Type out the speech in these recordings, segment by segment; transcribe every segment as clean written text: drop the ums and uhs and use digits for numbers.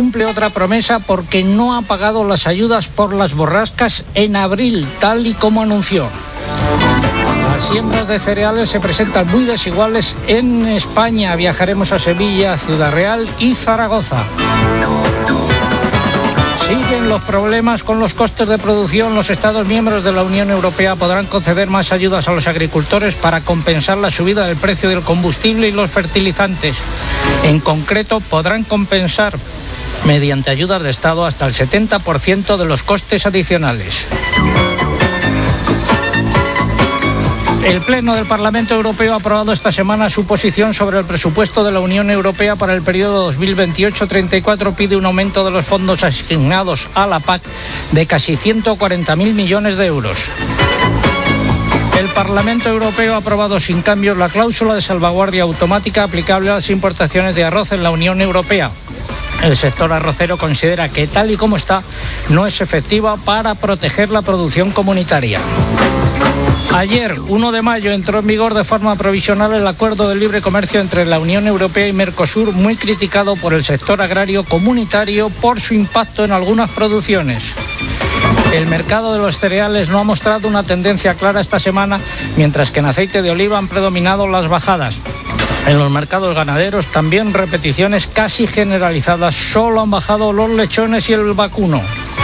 incumple otra promesa porque no ha pagado las ayudas por las borrascas en abril, tal y como anunció. Las siembras de cereales se presentan muy desiguales en España. Viajaremos a Sevilla, Ciudad Real y Zaragoza. Siguen los problemas con los costes de producción. Los Estados miembros de la Unión Europea podrán conceder más ayudas a los agricultores para compensar la subida del precio del combustible y los fertilizantes. En concreto, podrán compensar mediante ayudas de Estado hasta el 70% de los costes adicionales. El Pleno del Parlamento Europeo ha aprobado esta semana su posición sobre el presupuesto de la Unión Europea para el periodo 2028-34. Pide un aumento de los fondos asignados a la PAC de casi 140.000 millones de euros. El Parlamento Europeo ha aprobado sin cambios la cláusula de salvaguardia automática aplicable a las importaciones de arroz en la Unión Europea. El sector arrocero considera que tal y como está no es efectiva para proteger la producción comunitaria. Ayer, 1 de mayo, entró en vigor de forma provisional el acuerdo de libre comercio entre la Unión Europea y Mercosur, muy criticado por el sector agrario comunitario por su impacto en algunas producciones. El mercado de los cereales no ha mostrado una tendencia clara esta semana, mientras que en aceite de oliva han predominado las bajadas. En los mercados ganaderos también repeticiones casi generalizadas. Solo han bajado los lechones y el vacuno.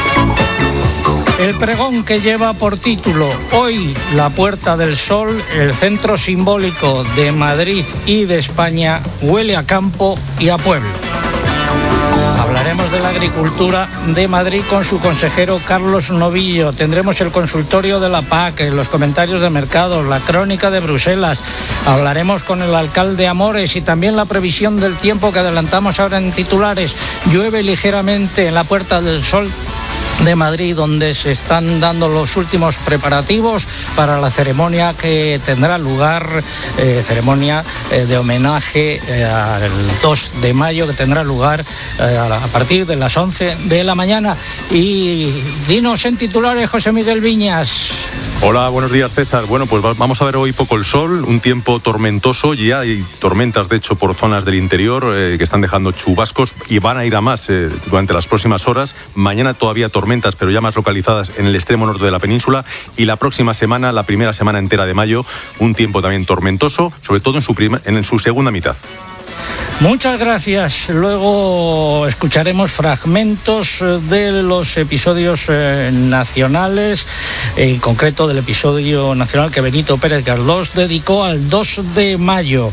El pregón, que lleva por título Hoy la Puerta del Sol, el centro simbólico de Madrid y de España, huele a campo y a pueblo. Hablaremos de la agricultura de Madrid con su consejero Carlos Novillo. Tendremos el consultorio de la PAC, los comentarios de mercados, la crónica de Bruselas. Hablaremos con el alcalde Amores y también la previsión del tiempo que adelantamos ahora en titulares. Llueve ligeramente en la Puerta del Sol de Madrid, donde se están dando los últimos preparativos para la ceremonia que tendrá lugar, ceremonia de homenaje al 2 de mayo, que tendrá lugar a partir de las 11 de la mañana. Y dinos en titulares, José Miguel Viñas. Hola, buenos días, César. Bueno, pues vamos a ver hoy poco el sol, un tiempo tormentoso. Ya hay tormentas, de hecho, por zonas del interior que están dejando chubascos y van a ir a más durante las próximas horas. Mañana todavía tormentas, pero ya más localizadas en el extremo norte de la península. Y la próxima semana, la primera semana entera de mayo, un tiempo también tormentoso, sobre todo en su segunda mitad. Muchas gracias. Luego escucharemos fragmentos de los episodios nacionales, en concreto del episodio nacional que Benito Pérez Galdós dedicó al 2 de mayo.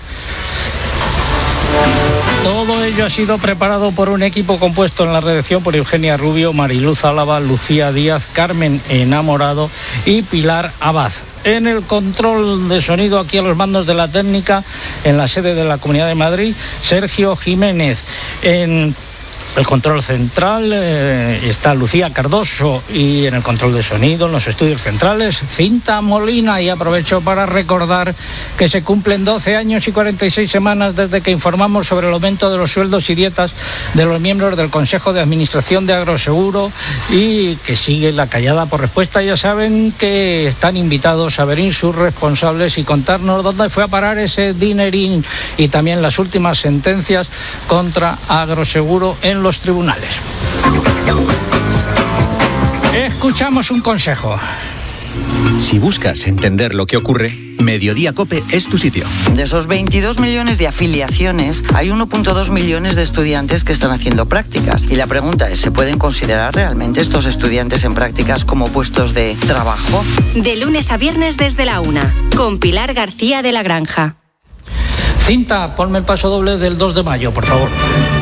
Todo ello ha sido preparado por un equipo compuesto en la redacción por Eugenia Rubio, Mariluz Álava, Lucía Díaz, Carmen Enamorado y Pilar Abad. En el control de sonido, aquí a los mandos de la técnica, en la sede de la Comunidad de Madrid, Sergio Jiménez. En el control central está Lucía Cardoso, y en el control de sonido, en los estudios centrales, Cinta Molina. Y aprovecho para recordar que se cumplen 12 años y 46 semanas desde que informamos sobre el aumento de los sueldos y dietas de los miembros del Consejo de Administración de Agroseguro, y que sigue la callada por respuesta. Ya saben que están invitados a venir sus responsables y contarnos dónde fue a parar ese dinerín, y también las últimas sentencias contra Agroseguro en los tribunales. Escuchamos un consejo. Si buscas entender lo que ocurre, Mediodía COPE es tu sitio. De esos 22 millones de afiliaciones, hay 1,2 millones de estudiantes que están haciendo prácticas. Y la pregunta es, ¿se pueden considerar realmente estos estudiantes en prácticas como puestos de trabajo? De lunes a viernes desde la 1, con Pilar García de la Granja. Cinta, ponme el paso doble del 2 de mayo, por favor.